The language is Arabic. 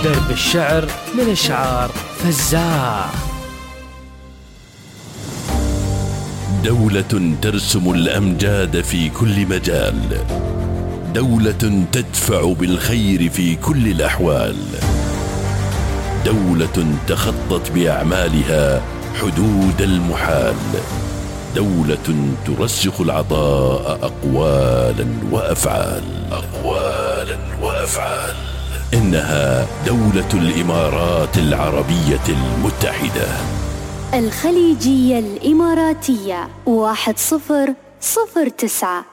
درب الشعر من إشعار فزاع. دولة ترسم الأمجاد في كل مجال، دولة تدفع بالخير في كل الأحوال، دولة تخطت بأعمالها حدود المحال، دولة ترسخ العطاء أقوالا وأفعال. إنها دولة الإمارات العربية المتحدة. الخليجية الإماراتية 1009.